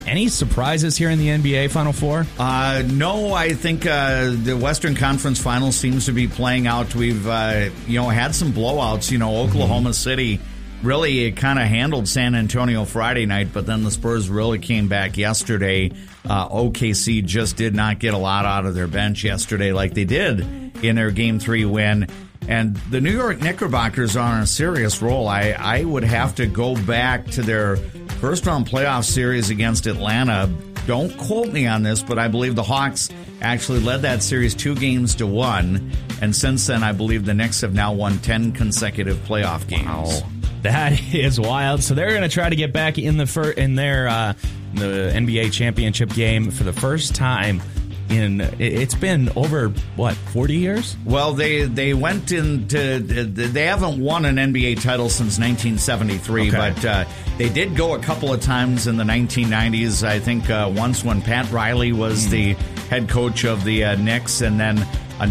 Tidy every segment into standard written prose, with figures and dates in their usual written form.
Any surprises here in the NBA Final Four? No, I think the Western Conference Finals seems to be playing out. We've had some blowouts. Oklahoma City really kind of handled San Antonio Friday night, but then the Spurs really came back yesterday. OKC just did not get a lot out of their bench yesterday like they did in their Game 3 win. And the New York Knickerbockers are on a serious roll. I would have to go back to their first-round playoff series against Atlanta. Don't quote me on this, but I believe the Hawks actually led that series 2-1. And since then, I believe the Knicks have now won 10 consecutive playoff games. Wow. That is wild. So they're going to try to get back in the NBA championship game for the first time. It's been over, 40 years? Well, they went into... They haven't won an NBA title since 1973, but they did go a couple of times in the 1990s. I think once when Pat Riley was the head coach of the Knicks, and then...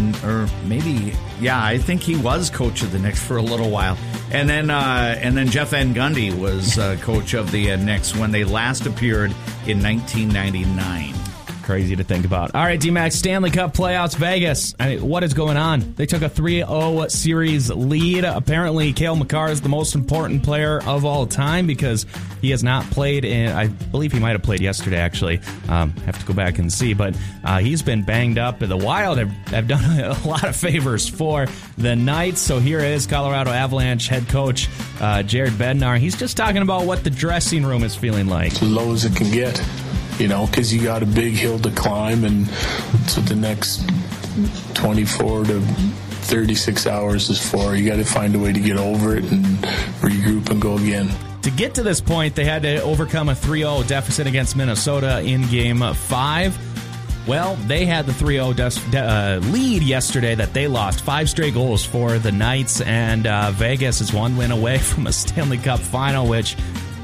I think he was coach of the Knicks for a little while. And then Jeff Van Gundy was coach of the Knicks when they last appeared in 1999. Crazy to think about. All right, D-Mac, Stanley Cup playoffs, Vegas. What is going on? They took a 3-0 series lead. Apparently, Cale Makar is the most important player of all time because he has not played I believe he might have played yesterday, actually. Have to go back and see. But he's been banged up. The Wild have done a lot of favors for the Knights. So here is Colorado Avalanche head coach Jared Bednar. He's just talking about what the dressing room is feeling like. As low as it can get. Because you got a big hill to climb, and that's what the next 24 to 36 hours is for. You got to find a way to get over it and regroup and go again. To get to this point, they had to overcome a 3-0 deficit against Minnesota in Game 5. Well, they had the 3-0 lead yesterday that they lost. 5 straight goals for the Knights, and Vegas is 1 win away from a Stanley Cup final, which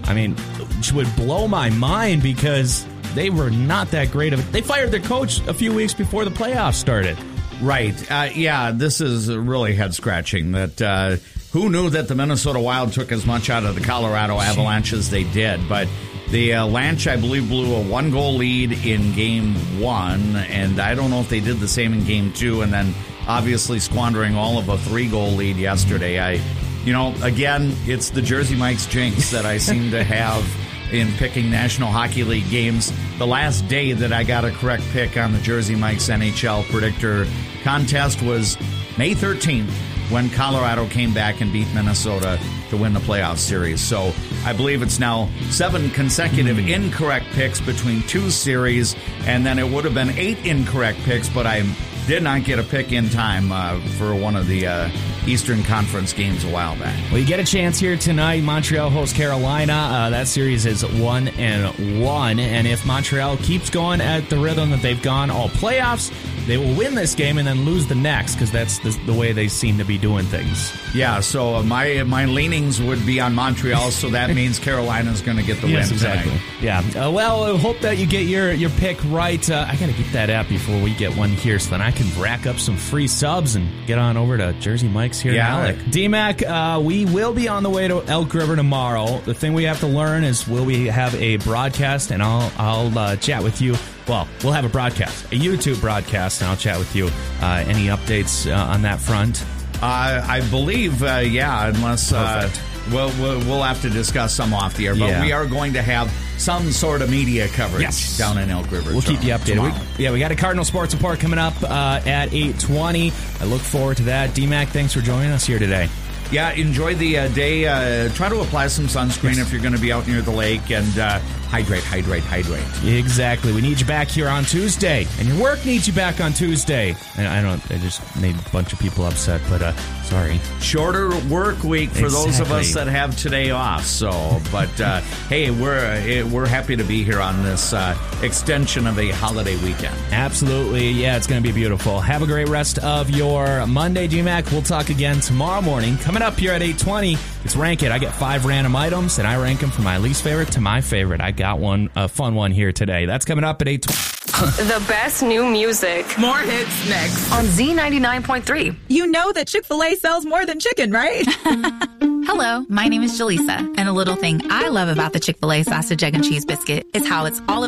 would blow my mind because they were not that great of it. They fired their coach a few weeks before the playoffs started. Right. This is really head-scratching. That who knew that the Minnesota Wild took as much out of the Colorado Avalanche as they did? But the Avalanche, I believe, blew a 1-goal lead in Game 1, and I don't know if they did the same in Game 2, and then obviously squandering all of a 3-goal lead yesterday. Again, it's the Jersey Mike's jinx that I seem to have in picking National Hockey League games. The last day that I got a correct pick on the Jersey Mike's NHL Predictor contest was May 13th when Colorado came back and beat Minnesota to win the playoff series. So I believe it's now 7 consecutive incorrect picks between 2 series, and then it would have been 8 incorrect picks, but I did not get a pick in time for one of the Eastern Conference games a while back. Well, you get a chance here tonight. Montreal hosts Carolina. That series is 1-1. And if Montreal keeps going at the rhythm that they've gone all playoffs, they will win this game and then lose the next because that's the way they seem to be doing things. Yeah, so my leanings would be on Montreal, so that means Carolina's going to get the win. Yes, exactly. Tonight. Yeah. I hope that you get your pick right. I got to get that app before we get one here so then I can rack up some free subs and get on over to Jersey Mike's here in Alec. D-Mac, we will be on the way to Elk River tomorrow. The thing we have to learn is will we have a broadcast, and I'll chat with you. Well, we'll have a broadcast, a YouTube broadcast, and I'll chat with you. Any updates on that front? I believe, unless we'll have to discuss some off the air. But we are going to have some sort of media coverage down in Elk River. We'll keep you updated. We got a Cardinal Sports Report coming up at 8:20. I look forward to that. D-Mac, thanks for joining us here today. Yeah, enjoy the day. Try to apply some sunscreen if you're going to be out near the lake, and hydrate. Exactly. We need you back here on Tuesday, and your work needs you back on Tuesday. And I just made a bunch of people upset, but sorry. Shorter work week for those of us that have today off. So, but hey, we're happy to be here on this extension of a holiday weekend. Absolutely. Yeah, it's going to be beautiful. Have a great rest of your Monday, G-Mac. We'll talk again tomorrow morning. Coming up here at 8:20, it's Rank It. I get 5 random items, and I rank them from my least favorite to my favorite. I got a fun one here today. That's coming up at 8:20. The best new music. More hits next. On Z99.3. You know that Chick-fil-A sells more than chicken, right? Hello, my name is Jaleesa, and a little thing I love about the Chick-fil-A sausage, egg, and cheese biscuit is how it's all